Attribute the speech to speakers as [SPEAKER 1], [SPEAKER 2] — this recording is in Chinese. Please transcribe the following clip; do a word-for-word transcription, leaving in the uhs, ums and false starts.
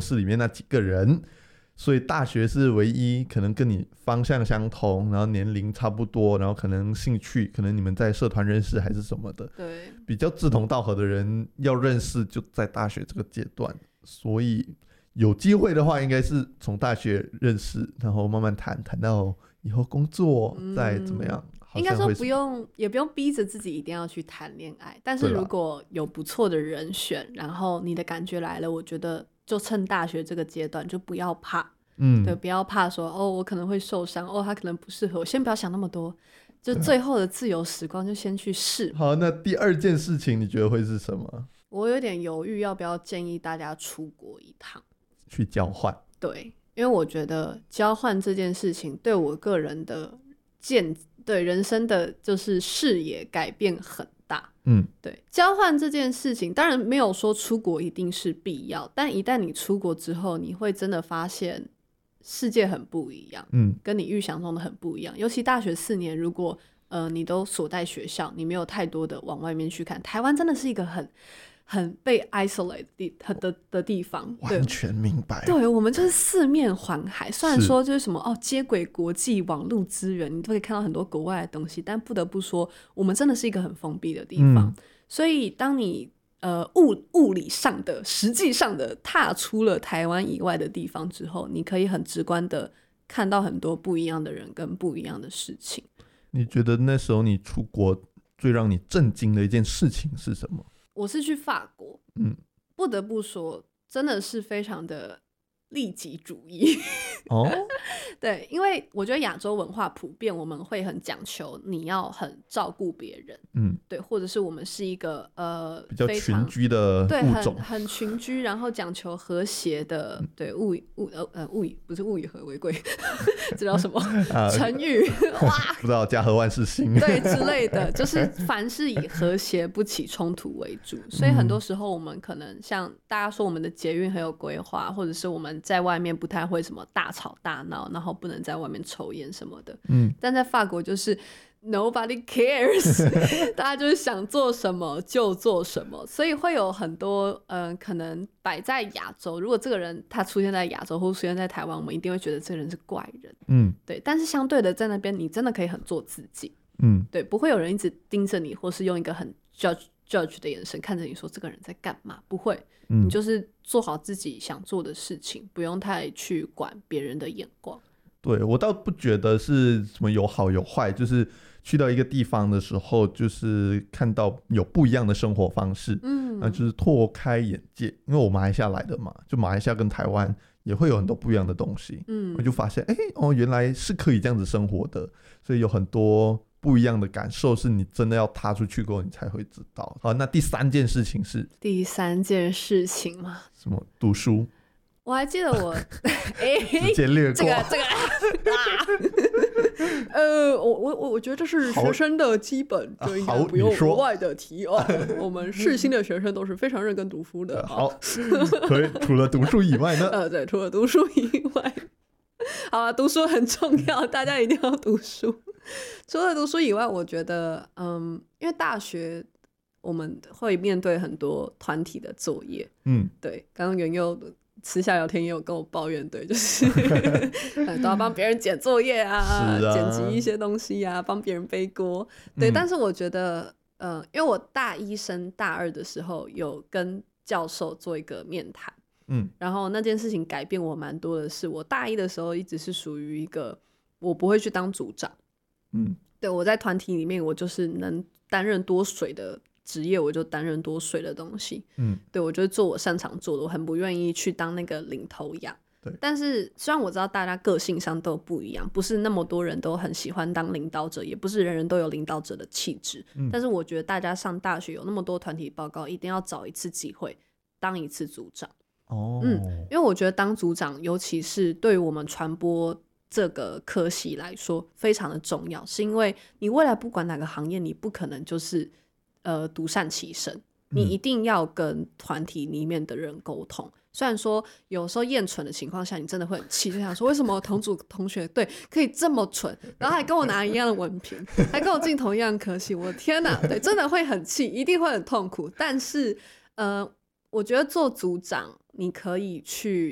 [SPEAKER 1] 室里面那几个人，所以大学是唯一可能跟你方向相同，然后年龄差不多，然后可能兴趣可能你们在社团认识还是什么的，
[SPEAKER 2] 对，
[SPEAKER 1] 比较志同道合的人要认识就在大学这个阶段，所以有机会的话应该是从大学认识，然后慢慢谈谈到以后工作再怎么样、嗯、
[SPEAKER 2] 应该说不用也不用逼着自己一定要去谈恋爱，但是如果有不错的人选，然后你的感觉来了，我觉得就趁大学这个阶段就不要怕，嗯，对，不要怕说哦我可能会受伤，哦他可能不适合我，先不要想那么多，就最后的自由时光就先去试。
[SPEAKER 1] 好，那第二件事情你觉得会是什么？
[SPEAKER 2] 我有点犹豫要不要建议大家出国一趟
[SPEAKER 1] 去交换。
[SPEAKER 2] 对，因为我觉得交换这件事情对我个人的见对人生的就是视野改变很大。嗯，对，交换这件事情当然没有说出国一定是必要，但一旦你出国之后，你会真的发现世界很不一样，嗯，跟你预想中的很不一样。尤其大学四年，如果呃你都锁在学校，你没有太多的往外面去看，台湾真的是一个很很被 isolate 的, 的, 的地方。
[SPEAKER 1] 完全明白。
[SPEAKER 2] 对，我们就是四面环海，虽然说就是什么哦，接轨国际网络资源，你都可以看到很多国外的东西，但不得不说我们真的是一个很封闭的地方、嗯、所以当你呃 物, 物理上的实际上的踏出了台湾以外的地方之后，你可以很直观的看到很多不一样的人跟不一样的事情。
[SPEAKER 1] 你觉得那时候你出国最让你震惊的一件事情是什么？
[SPEAKER 2] 我是去法国，嗯，不得不说真的是非常的利己主义哦，对，因为我觉得亚洲文化普遍我们会很讲求你要很照顾别人，嗯，对，或者是我们是一个呃
[SPEAKER 1] 比较群居的物种，
[SPEAKER 2] 对，很很群居，然后讲求和谐的，对，物以物呃物以不是物以和为贵这叫什么、啊、成语哇
[SPEAKER 1] 不知道家和万事兴
[SPEAKER 2] 对之类的，就是凡事以和谐不起冲突为主，所以很多时候我们可能像大家说我们的捷运很有规划，或者是我们在外面不太会什么大吵大闹，然后不能在外面抽烟什么的，嗯，但在法国就是 nobody cares 大家就是想做什么就做什么，所以会有很多呃，可能摆在亚洲，如果这个人他出现在亚洲或出现在台湾，我们一定会觉得这个人是怪人，嗯，对，但是相对的在那边你真的可以很做自己，嗯，对，不会有人一直盯着你，或是用一个很 judge judge 的眼神看着你说这个人在干嘛，不会、嗯、你就是做好自己想做的事情，不用太去管别人的眼光。
[SPEAKER 1] 对，我倒不觉得是什么有好有坏，就是去到一个地方的时候就是看到有不一样的生活方式，嗯，那就是拓开眼界，因为我马来西亚来的嘛，就马来西亚跟台湾也会有很多不一样的东西，嗯，我就发现哎、欸，哦，原来是可以这样子生活的，所以有很多不一样的感受是你真的要踏出去过你才会知道。好，那第三件事情是
[SPEAKER 2] 第三件事情嘛？
[SPEAKER 1] 什么？读书。
[SPEAKER 2] 我还记得我
[SPEAKER 1] 欸、直接略过
[SPEAKER 2] 这个这个啊呃我我我觉得这是学生的基本，就应该不用额外的提哦。我们世新的学生都是非常认真读书的。
[SPEAKER 1] 好，可以除了读书以外呢？
[SPEAKER 2] 呃，对，除了读书以外，好啊，读书很重要，大家一定要读书。除了读书以外，我觉得，嗯，因为大学我们会面对很多团体的作业，嗯，对，刚刚元佑私下聊天也有跟我抱怨，对，就是都要帮别人剪作业 啊, 啊剪辑一些东西啊，帮别人背锅，对、嗯、但是我觉得呃，因为我大一升大二的时候有跟教授做一个面谈，嗯，然后那件事情改变我蛮多的是，我大一的时候一直是属于一个我不会去当组长，嗯，对，我在团体里面我就是能担任多水的职业，我就担任多水的东西，嗯，对，我就做我擅长做的，我很不愿意去当那个领头羊，对，但是虽然我知道大家个性上都不一样，不是那么多人都很喜欢当领导者，也不是人人都有领导者的气质、嗯、但是我觉得大家上大学有那么多团体报告，一定要找一次机会当一次组长哦，嗯，因为我觉得当组长尤其是对于我们传播这个科系来说非常的重要，是因为你未来不管哪个行业，你不可能就是呃独善其身，你一定要跟团体里面的人沟通、嗯、虽然说有时候厌蠢的情况下你真的会很气，就想说为什么同组同学对可以这么蠢，然后还跟我拿一样的文凭还跟我进同一样科系，我的天哪，对，真的会很气，一定会很痛苦，但是呃，我觉得做组长你可以去